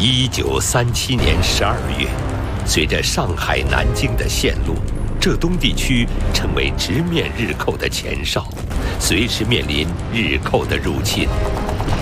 1937年12月，随着上海、南京的陷落，浙东地区成为直面日寇的前哨，随时面临日寇的入侵。